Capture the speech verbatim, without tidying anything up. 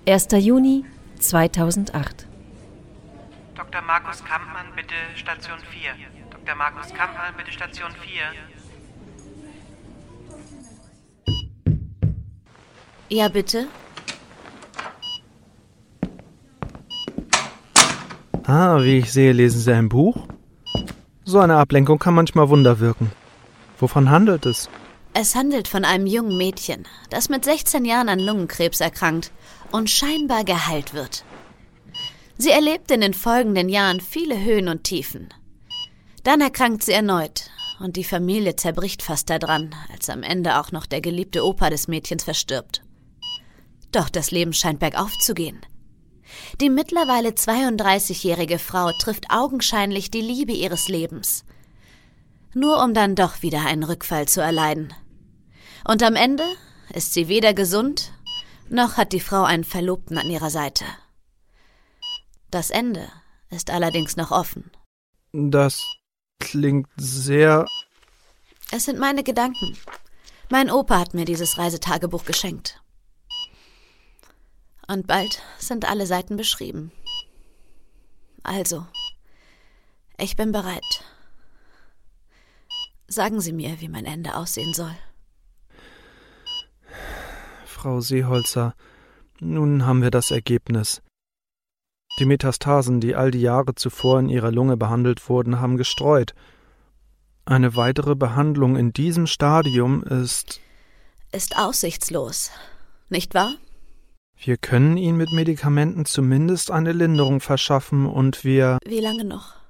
erster Juni zweitausendacht. Doktor Markus Kampmann, bitte Station vier. Doktor Markus Kampmann, bitte Station vier. Ja, bitte? Ah, wie ich sehe, lesen Sie ein Buch? So eine Ablenkung kann manchmal Wunder wirken. Wovon handelt es? Es handelt von einem jungen Mädchen, das mit sechzehn Jahren an Lungenkrebs erkrankt und scheinbar geheilt wird. Sie erlebt in den folgenden Jahren viele Höhen und Tiefen. Dann erkrankt sie erneut und die Familie zerbricht fast daran, als am Ende auch noch der geliebte Opa des Mädchens verstirbt. Doch das Leben scheint bergauf zu gehen. Die mittlerweile zweiunddreißigjährige Frau trifft augenscheinlich die Liebe ihres Lebens. Nur um dann doch wieder einen Rückfall zu erleiden. Und am Ende ist sie weder gesund, noch hat die Frau einen Verlobten an ihrer Seite. Das Ende ist allerdings noch offen. Das klingt sehr... Es sind meine Gedanken. Mein Opa hat mir dieses Reisetagebuch geschenkt. Und bald sind alle Seiten beschrieben. Also, ich bin bereit. Sagen Sie mir, wie mein Ende aussehen soll. Frau Seeholzer, nun haben wir das Ergebnis. Die Metastasen, die all die Jahre zuvor in Ihrer Lunge behandelt wurden, haben gestreut. Eine weitere Behandlung in diesem Stadium ist... Ist aussichtslos, nicht wahr? Wir können Ihnen mit Medikamenten zumindest eine Linderung verschaffen und wir... Wie lange noch?